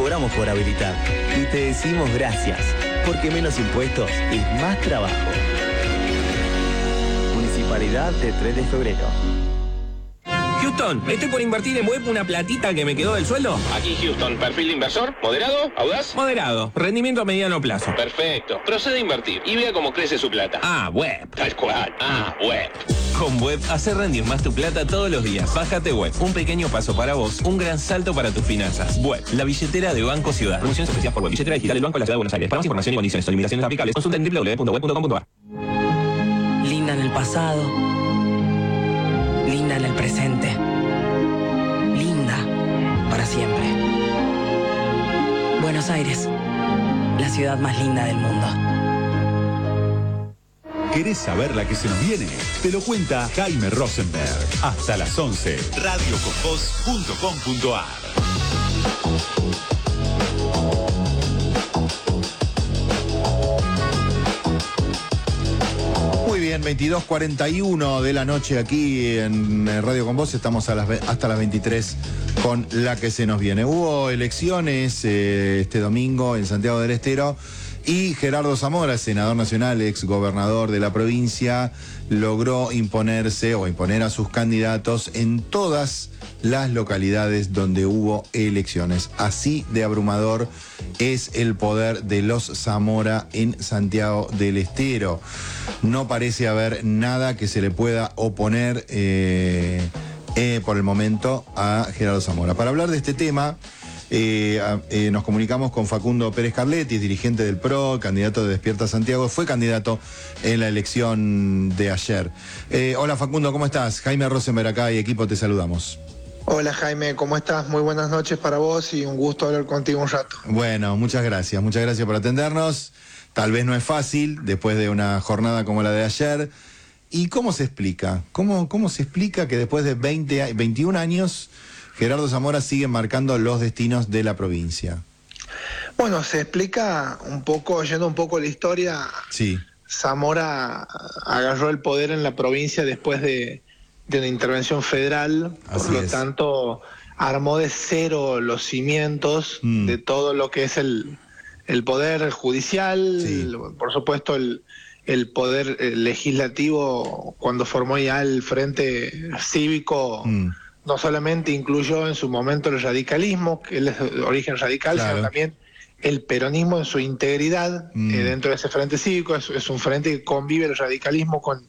cobramos por habilitar y te decimos gracias, porque menos impuestos es más trabajo. Municipalidad de 3 de febrero. Houston, estoy por invertir en web una platita que me quedó del sueldo. Aquí Houston, perfil de inversor, moderado, audaz. Moderado, rendimiento a mediano plazo. Perfecto, procede a invertir y vea cómo crece su plata. Web. Tal cual, web. Con Web, hace rendir más tu plata todos los días. Bájate Web, un pequeño paso para vos, un gran salto para tus finanzas. Web, la billetera de Banco Ciudad. Promociones especiales por Web, billetera digital del Banco de la Ciudad de Buenos Aires. Para más información y condiciones o limitaciones aplicables, consulta en www.web.com.ar. Linda en el pasado, linda en el presente, linda para siempre. Buenos Aires, la ciudad más linda del mundo. ¿Querés saber la que se nos viene? Te lo cuenta Jaime Rosenberg. Hasta las 11. radioconvoz.com.ar. Muy bien, 22:41 de la noche aquí en Radio Con Voz. Estamos hasta las 23 con la que se nos viene. Hubo elecciones este domingo en Santiago del Estero y Gerardo Zamora, senador nacional, ex gobernador de la provincia, logró imponer a sus candidatos en todas las localidades donde hubo elecciones. Así de abrumador es el poder de los Zamora en Santiago del Estero. No parece haber nada que se le pueda oponer por el momento a Gerardo Zamora. Para hablar de este tema, nos comunicamos con Facundo Pérez Carletti, dirigente del PRO, candidato de Despierta Santiago, fue candidato en la elección de ayer. Hola Facundo, ¿cómo estás? Jaime Rosenberg acá y equipo, te saludamos. Hola Jaime, ¿cómo estás? Muy buenas noches para vos y un gusto hablar contigo un rato. Bueno, muchas gracias por atendernos. Tal vez no es fácil después de una jornada como la de ayer. ¿Y cómo se explica? ¿Cómo se explica que después de 21 años Gerardo Zamora sigue marcando los destinos de la provincia? Bueno, se explica un poco, yendo un poco la historia. Sí. Zamora agarró el poder en la provincia después de una intervención federal, por lo tanto armó de cero los cimientos de todo lo que es el poder judicial, por supuesto el poder legislativo. Cuando formó ya el Frente Cívico, no solamente incluyó en su momento el radicalismo, que él es de origen radical, sino también el peronismo en su integridad dentro de ese Frente Cívico. Es un frente que convive el radicalismo con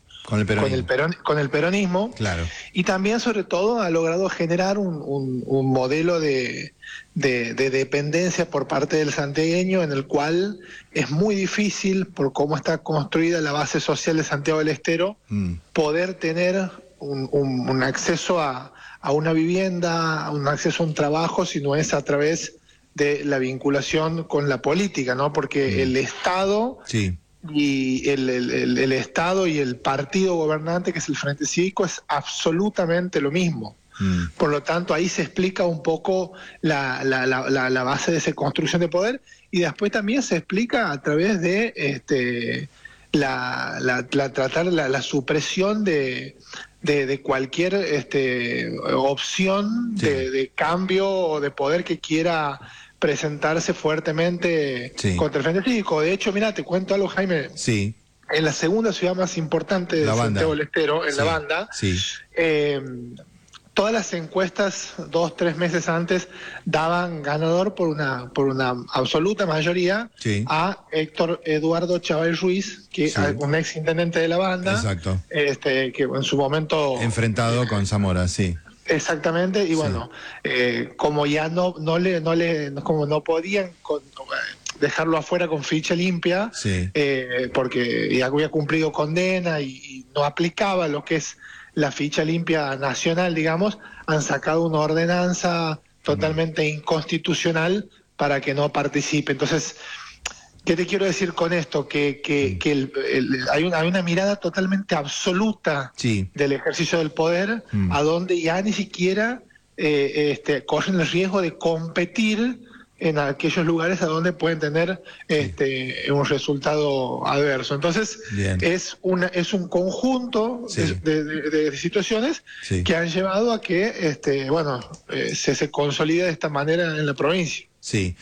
el peronismo. Claro. Y también, sobre todo, ha logrado generar un modelo de dependencia por parte del santiagueño, en el cual es muy difícil, por cómo está construida la base social de Santiago del Estero, poder tener un acceso a una vivienda, un acceso a un trabajo, si no es a través de la vinculación con la política, ¿no? Porque el Estado... Sí. Y el Estado y el partido gobernante, que es el Frente Cívico, es absolutamente lo mismo. Por lo tanto, ahí se explica un poco la base de esa construcción de poder, y después también se explica a través de tratar la supresión de cualquier opción de cambio o de poder que quiera presentarse fuertemente contra el Frente Cívico. De hecho, mira, te cuento algo, Jaime. Sí. En la segunda ciudad más importante de Santiago del Estero, en La Banda, todas las encuestas 2-3 meses antes daban ganador por una absoluta mayoría a Héctor Eduardo Chaval Ruiz, que es un ex intendente de La Banda. Exacto. Que en su momento enfrentado con Zamora, sí. Exactamente, y bueno, como ya no podían dejarlo afuera con ficha limpia, porque ya había cumplido condena y no aplicaba lo que es la ficha limpia nacional, digamos, han sacado una ordenanza totalmente inconstitucional para que no participe. Entonces, ¿qué te quiero decir con esto? Que hay una mirada totalmente absoluta del ejercicio del poder, a donde ya ni siquiera corren el riesgo de competir en aquellos lugares a donde pueden tener un resultado adverso. Entonces, es un conjunto de situaciones que han llevado a que se consolide de esta manera en la provincia. Sí.